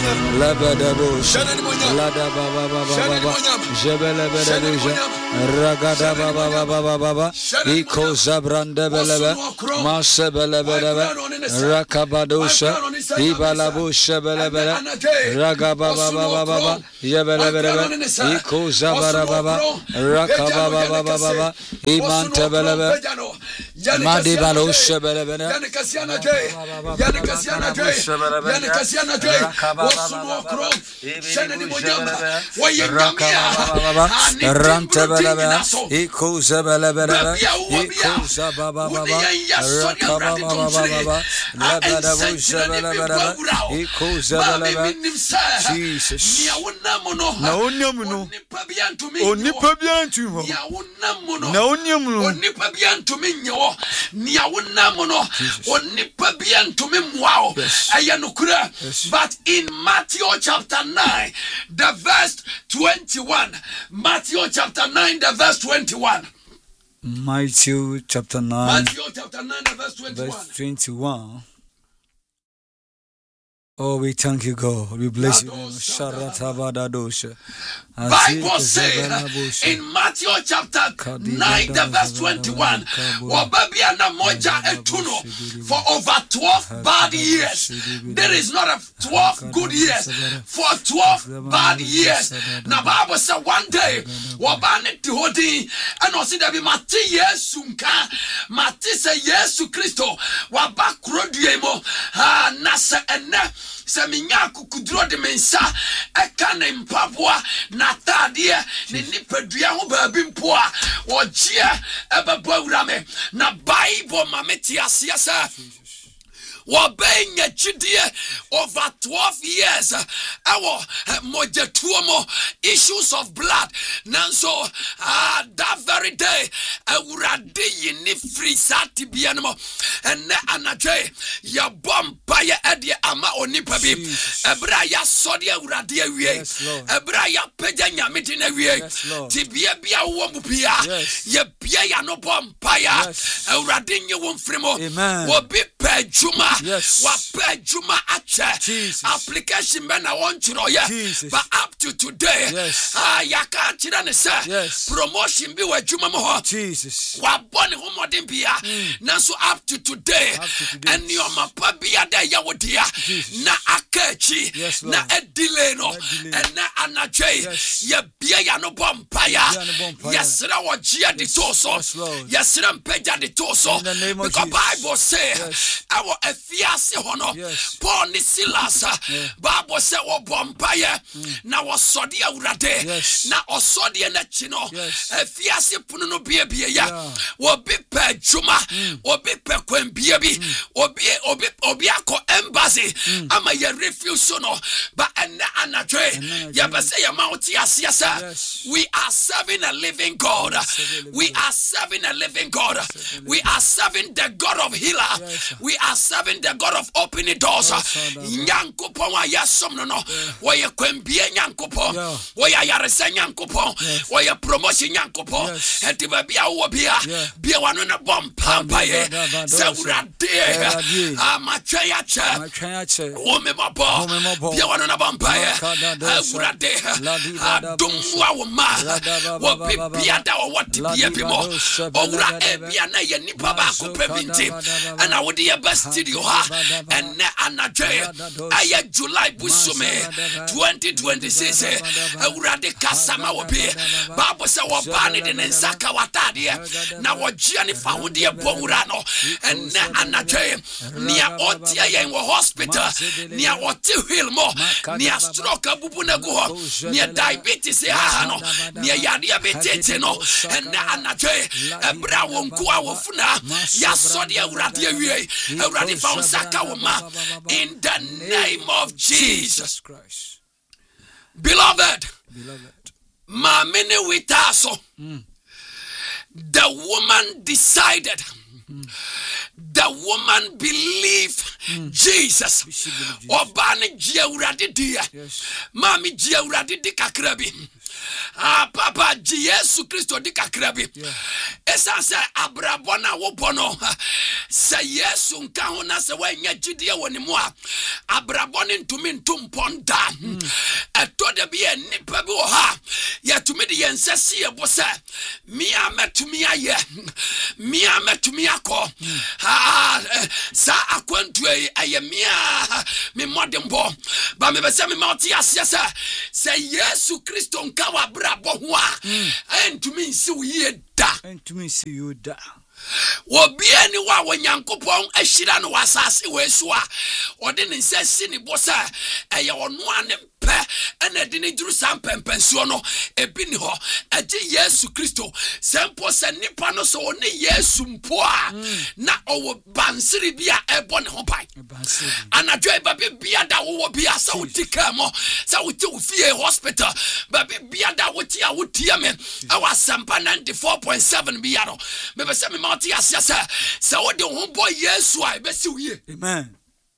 Labadabosha, Lada Baba Baba, Jebele Bedabuja, Ragada Baba Baba, Iko Zabranda Belebe, Masa Belebedebe, Rakabadosha, Ibalabusha Belebele, Ragaba Baba, Jebele, Iko Zabara Baba, Rakaba Baba, Imanta Belebe, Madibalosha Belebele, But in Matthew chapter 9, the verse 21. Matthew chapter 9, the verse 21. Matthew chapter 9. Matthew chapter 9, the verse 21. Verse 21. Oh, we thank you, God. We bless you. Bible says in Matthew chapter 9, the verse 21, for over 12 bad years. There is not a 12 good years. For 12 bad years. Now, Bible said one day, and also there be Mati Yesunka, Mati say Yesu Christo, Wabakrodemo, Nasa and Saminya kukudro de mensa ekane mpaboa na tadie ne nipadua ho baabimpoa ogie ebabo awurame na Bible mameti asiasa Wabenya chidie over 12 years. Our mojetuomo issues of blood. Nanso that very day urade yini free sati bianamo and anaje ya bomba ya edi ama onipa bi ebra ya sodi urade awie ebra ya peja nyameti na wie tibia bia wo mupia ye bia ya no bomba ya urade nye wo mfremo wo bi pejuma Yes. Juma application bena wonchiro ye but up to today yaka chira ne se promotion bi wa juma mo Jesus wa boni ho modin bia nanso up to today and your mapa bia da ya wodia na akachi na edile no and na anaje ye bia ya no bompaya yesra wo gia de toso yesra mpeja de toso because Bible say our hono Paul ni Silas Bible say wo bompaye na wo sode awurade na osode na chino efiase punu no bie ya wo bi pa juma wo bi pa kwambia bi obi akọ embassy ama ye refuse no but anadwe ya be say ya mount asiasa we are serving a living God. We are serving a living God. We are serving the God of healer. We are serving the God of opening doors. Nyankopon wa yasom no wo ye kwambie nyankopon wo ya yaresa nyankopon wo ye promotion nyankopon enti ba bia wo bia wano na bompa ye sawurade amatwa ya che wo me mabo bia wano na bompa ye sawurade adumwa wo ma wo bia da wo bia bimo owura bia na ye nipa ba ko pebinti ana wo de best studio ha and anajay aya July busume 2026 awurade kasama wo be Bible say wo bani de nsaka watade na wo gia ni fa wo de bowura no and anajay nia otia ye wo hospital nia oti hill mo nia stroke abubu na go nia diabetes ha no nia yade betete no and anajay ebra wo nko awofuna ya so de awurade awie awurade fa nsaka wo ma in the name of Jesus Christ. Beloved, Mamene witaso. The woman decided. The woman believed Jesus. Obane jiaurade dia. Mami jiaurade di kakrabi. Papa Yesu Christo di kakrabi. Esa se abrabɔ na wo bɔ no. Se Yesu nka ho na se wanya gidie woni mu a. Abrabɔ ne ntumi ntumponda. Eto de bi enipa bi wo ha. Yetumi de yensesi ebo se mia metumi aye. Mia metumi akɔ. Sa akwantu aye mia me modembo. Ba me be se me mauti ase se Yesu Christo nka wa brabɔ ho a. Entumi nsi wo yie da. Entumi nsi yo da. Wobia ni wa wanyankopon ahira no wasase weso a ode ne nsasi ni bosa eye ono ane pe ena de ne duru sampempensuo no ebi ni ho age Yesu Kristo sempo se nipa no so ne Yesu mpo a na owo bansiri bia ebo ne ho pai anadwo e babe bia da wo bia sa wotika mo sa wote wo fie hospital babe bia da wote a wotia me awasampa 94.7 bia no me be se me mauti asya se wo de ho boy Yesu a be si wo ye. Amen.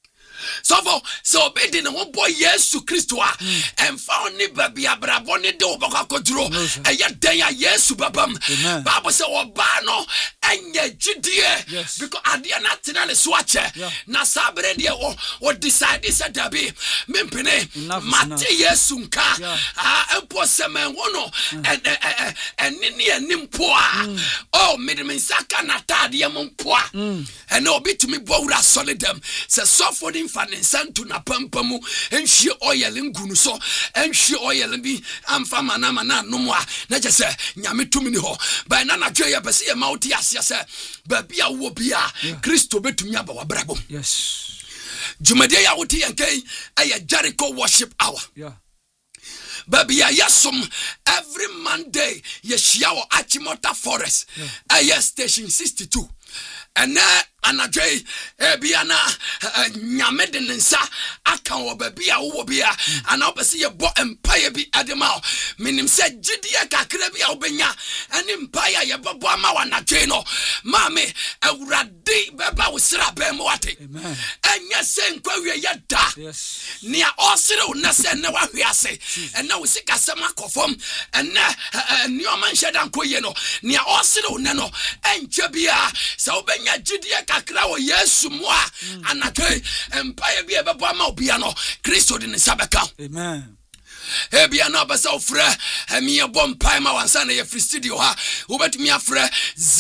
So be de ho boy Yesu Kristo a emfa oni baby abrabo ne de obaka koduro eya den ya Yesu babam Bible say oba no enya gidie because ade na tena le so ache na sabre de o decide say dabi mempene mate Yesu nka empo semen wono enini animpo a o medemensaka na tade mpo a ene obitumi bowura solidem se sofo de Santu na pampamu enhie oil ngunu so enhie oil bi amfa manama na nomwa na je se nyame tumi ni ho ba na na dwe ya bese ye mauti ase se ba bia wo bia Kristo betumi aba wabrabo. Yes. Jumade ya wuti yankai aya Jericho worship hour. Yeah. Baby yasum every Monday yeshia wo Achimota Forest aya station 62 and anadwe biana nyame de nsa aka wo babia wo bia ana obese ye bo empire bi adema minim se gidie kakra bia obenya ene empire ye bobo ama wanadwe no mame awurade beba wo sira be mo wate enya se nkwawe ye da ne a osire wo na se ne wahwe ase ena wo sika se makofom ena ni o man shedan koye no ne a osire wo ne no enche bia se obenya gidie kakra wo Yesu moa anake empire bia bebo ama obia no Kristo de ne sabeka. Amen. Ebia na basa ofre emi ebom pai ma wansa na ye free studio ha ubetumi afre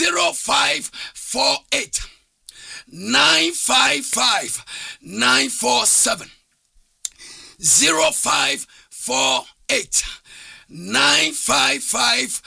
0548 955 947 0548 955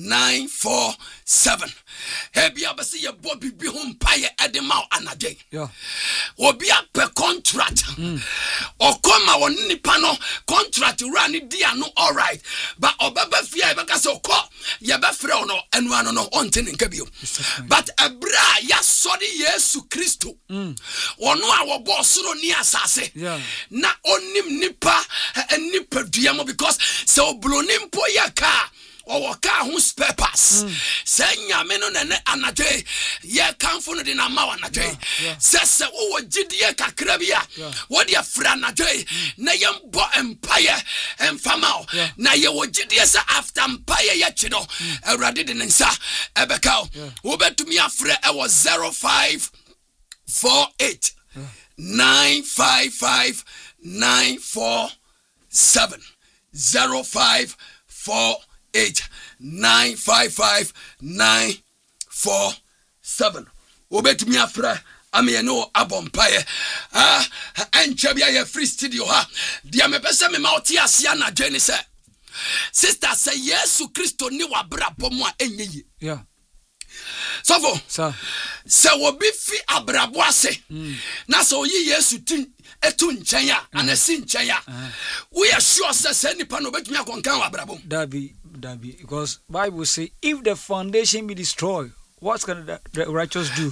947 Ebia basi ye bobi bi hum paye edema anade. Obia pe contract. Okoma won nipa no contract run dia no all right. But obaba fia e baka se okọ ye be frɛ no enu ano no onte ne nka bio. But ebra ya sori Yesu Kristo. Ono a wo bo soro ni asase. Na onim nipa dua mo because se obloni mpo ya ka o ka hu spare pass se nyame no ne anadwe ye kanfo no de na ma wanadwe se wo gidie kakra bia wo de afra anadwe na ye mbo empire emfama na ye wo gidie se after empire ye chido awurade de nsa ebeka wo betumi afra e wo 0548 955 947 0548 955 947 obetumi afra ame no abompaye enche bia ye free studio ha dia me pese me mauti asia na dwene se sister say Yesu Kristo ni wabrabo mu a enyeyi sofo se wo bi fi abrabo ase na so yi Yesu tin etu nchen ya anasi nchen ya we are sure say nipa no betumi akonkan wabrabo Dabi because Bible say if the foundation be destroyed, what can the righteous do?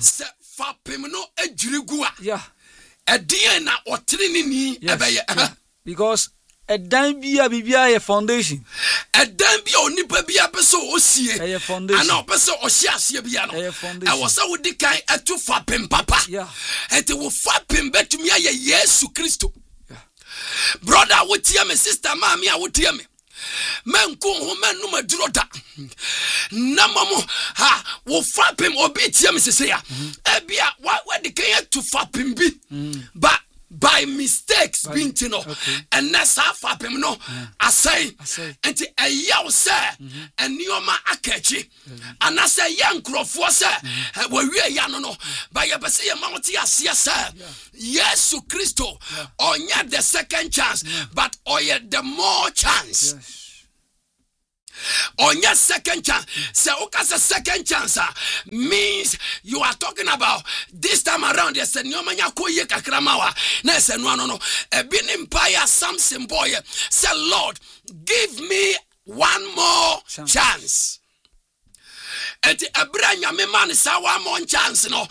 Because a dime be a foundation. A dime be only baby a foundation. I was so with the kind at two fapping papa. And they will fapping back to me. Yes, Christo. Brother, I would tear me, sister, mammy, I would tear me. menko ho menum aduro da na mamo ha wo fapem obi tie me sese ya ebia wa de kan to fapem bi but by mistakes bintino and nessa fapem no asay enti eyaw se enioma akachi anase yankrofo se wa wie ya no ba ye bese ye mawti ase se Yesu Kristo onya the second chance but oye the more chance. On your second chance, so okay, second chance means you are talking about this time around. Yes, no man yakoye kakramawa. Na say no. A bin empire Samson boy say, Lord, give me one more chance. Eti ebranya me man sa one more chance no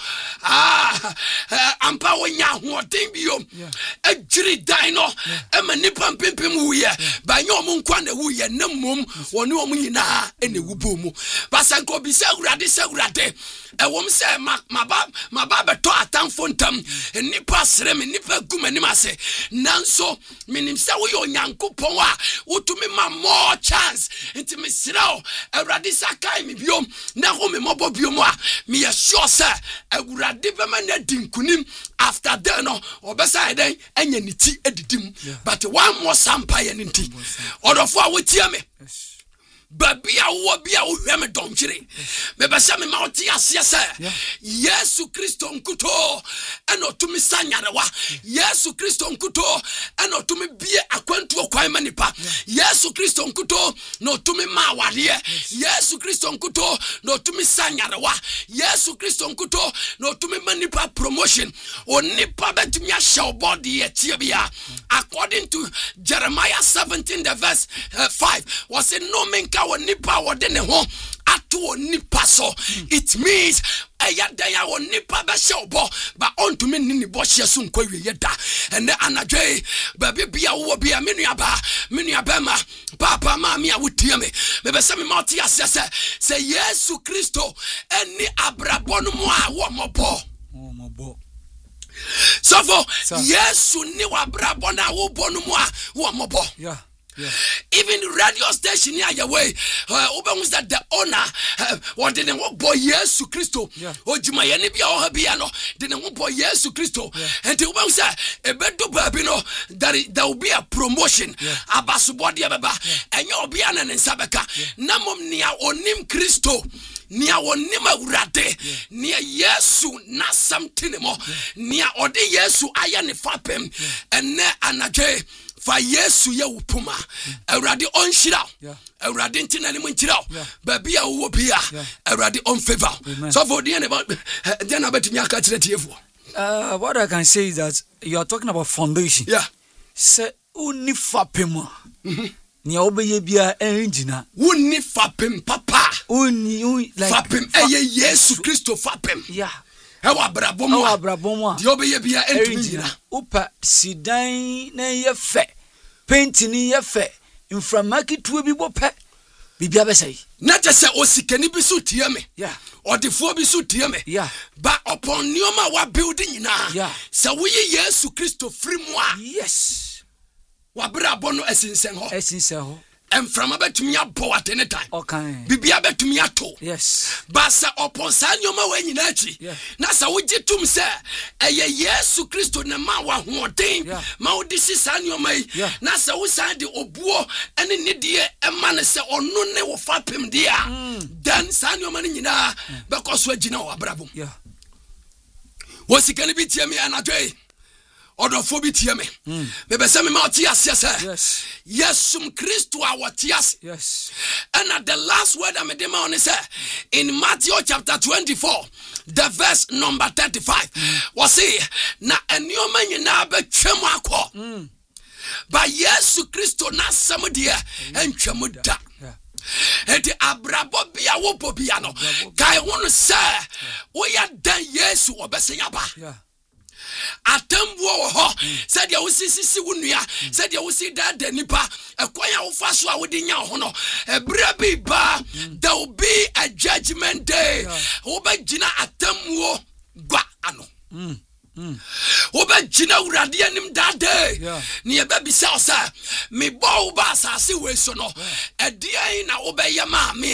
ampa wonya hoden biom ejiri dan no e manipa mpempem wuye ba nya omunkwa na wuye namom woni omunyina ene wubomu basanko bi se urade ewom se maba beto atamfo ntam nipa sere me nipa gumani mase nanso minim se wo yo nyankopon a wotumi ma more chance nti me sirawo urade sakai me biom na ho me mobo biom a me sure se urade be ma na dinkunim after that no obesa den enya niti edidim but one more sampire nti odofo a wotia me babia wo bia wo hweme donchire me besa me ma oti ase se Yesu Kristo nkuto eno tumi sanyarewa Yesu Kristo nkuto eno tumi bie akwantu okwan manipa Yesu Kristo nkuto no tumi ma wade Yesu Kristo nkuto no tumi sanyarewa Yesu Kristo nkuto no tumi manipa promotion onipa betumi ahye body etie bia according to Jeremiah 17 the verse 5 was it no men nipa wodene ho ato nipa so it means ayadaya won nipa be shewbo ba onto me ni bo hye so nkwawie yeda ene anadwe ba bia wo bia menuaba ma papa ma me awotie me be se me mauti asese se Yesu Kristo eni abrabon mu a wo mobo so for Yesu ni wa abrabon a wo bonu mu a wo mobo even radio station here your way was that the owner what didn't want boy Yesu Kristo ojuma ye ne bia o ha bia no didn't want boy Yesu Kristo and you say e bedo baby no there will be a promotion abaso body baba enye obi ana ne nsabeka na mom nia onim Kristo nia wonim awurade nia Yesu na something mo nia ode Yesu aya ne fapem ene anage fa Yesu ye wupuma awurade onhira awurade ntina ne munchira ba bia wo bia awurade on favor so for the end about then about me aka kire tiefo what I can say is that you are talking about foundation say uni fapem ni obeye bia engina uni fapem papa uni like fapem Yesu Kristo fapem ewa brabom di obeye bia entumi upa sidan na ye fe paint ni ye fe inframaki tuo bi bope bibia be say na je se osikani bi so tie me odefo bi so tie me ba upon nioma wa building nyina se wo ye Yesu Kristo free mu a yes wa brabom no esinsen ho Enframa betumi abo at any time. Okay. Bibia betumi ato. Yes. Basa upon sanyoma we nyina achi. Na sa wogi tum se eye Yesu Kristo na ma wa hoden. Ma odisi sanyoma yi. Na sa wo san de obuo ene ne de e ma ne se ono ne wo fapem de a. Dan sanyoma ne nyina because we gina wo abrabom. Wo sikani bi tie me anadwe. Odofo bi tie me. Me be se me ma tie ase se. Yes. Yesum Kristo a watias. Yes. And at the last word I made them on say in Matthew chapter 24, the verse number 35. Was say na enioma nyina be twem akọ. Ba Yesu Kristo na sam de entwem da. Eti abrabo bia wo bobia no. Kai won say wo ya dan Yesu obesenya ba. Atambuo ho said ya wosisi wunua said ya wosi da nipa ekwan ya wofa so a wodi nya ho no ebra bi ba there will be a judgment day wo ba gina atambuo gwa ano Oba jina urade anim that day. Ni ebe bisa osa me bo ba asase we so no. Ede na obeye ma me.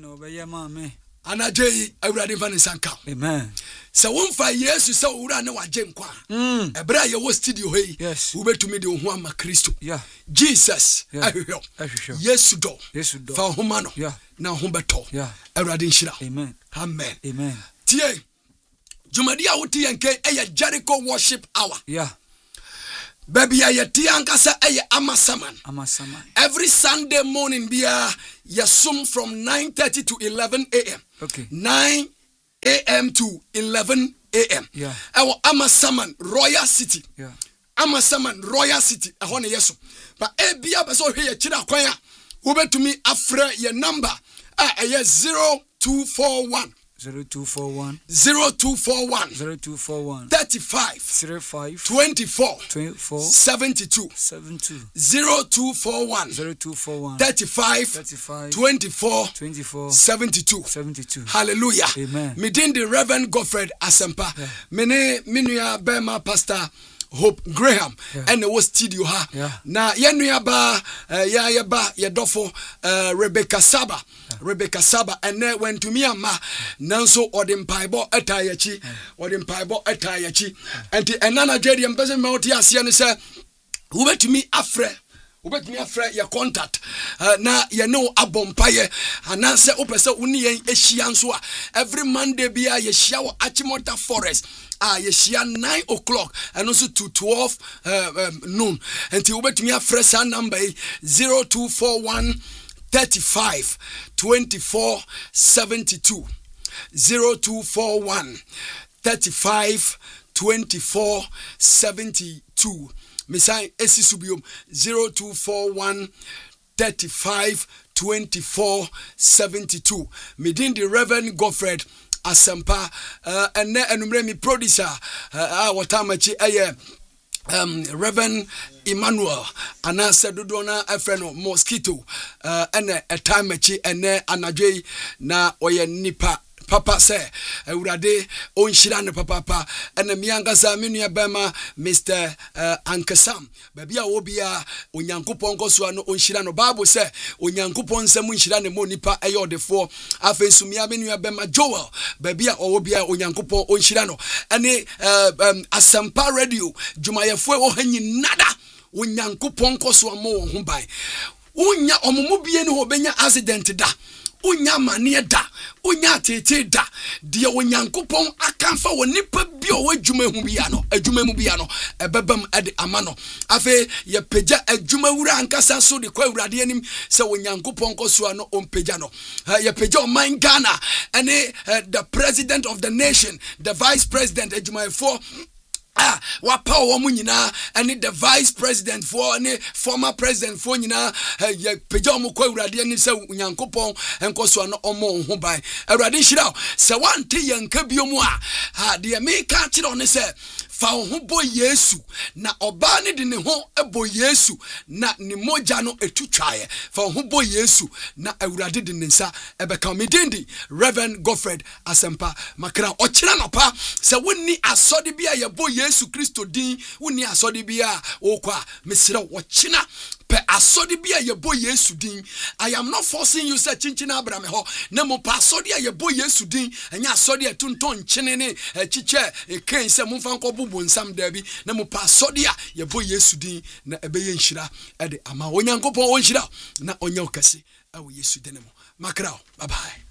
Anaje awurade fa ne sanka. Amen. Se wonfa Yesu se owura ne waje nkwa. Ebra ye wo studio hei. Ubetumi de ho ama Kristo. Jesus. Ahwehwe. Yesu do. Fa homa no. Na ho beto. Awurade nshira. Amen. Amen. Amen. Tie. Jumadi a woti yenke eye Jericho worship hour. Baby ya tie ankasa eye amasaman. Every Sunday morning bia yasum from 9:30 to 11 a.m. 9 a.m. to 11 a.m. Ewo amasaman Royal City. Amasaman Royal City. Ehone yeso. But bia beso hwe ye kira kwan a wobetumi afre ye number eye 0241 35 24 72 0241 35 24 72. Hallelujah. Amen. Midin the Reverend Godfred Asempa. Mene minua Bema Pastor Hope Graham and the studio ha na yenua ba ya ba yedofo Rebecca Saba and went to me ama nanso odimpaibo etayachi and enana jedi mpese mauti asia ne se ubetumi afre your contact na ye no abompaye ananse opese uni yen ehia nso a every Monday bia ye hia wo Achimota Forest ye hia 9 o'clock and also to 12 noon until ubetumi afre sa number 0241 35 24 72 0241 35 24 72. Misai esisubium 0241 35 24 72. Midin the Reverend Godfred Asempa and enumere mi producer watamachi Reverend Emmanuel anase dodona afreno mosquito ene etamachi ene anadwe na oye nipa Papa say, Urade, Onshira ne papa, and the Miangasa Minia Bema, Mr. Ankasam, Babia Obia, Unyankupon Goswano, Onshirano Bible say, Unyankupon Samunshirane Monipa, Ayo de four, Afensumia Minia Bema Joel, Babia Obia, Unyankupon Onshirano, and Asampa Radio, Jumaya Fue Ohenyi Nada, Unyankupon Goswamo Humbai, Unya Omubie no Benya accident da. Unya manie da unya tete da de onyankopon akanfa wonipa bi o adwuma hu bia no ebebam ade amano afi ye peja adwuma wura ankasa so de kwa urade anim se onyankopon kosoa no ompeja no ye peja o man Ghana ene the president of the nation, the vice president adwuma for wapa wo nyina and the vice president for any former president for nyina ye peja mo kwa urade ani se nyankopon enkoso no omo ho ban urade hira se wante yanka biomu de me ka kire on se fa ho bo Yesu na oba ne de ne ho ebo Yesu na ni moja no etutwae fa ho bo Yesu na urade de ne nsa ebeka medendi Reverend Godfred Asempa makra okira no pa se wonni asode bia ye bo Yesu Kristo din wonni asode bia okwa mesira wochina pe asode bia ye bo Yesu din. I am not forcing you say chinchina abrame ho na mo pa asode ye bo Yesu din enya asode atunton chine ne chiche ken se mo fa nko bubu nsam dabi na mo pa asode ye bo Yesu din na ebeye nhira e de ama onyankopon onhira na onya okase awo Yesu denemo makrao bye bye.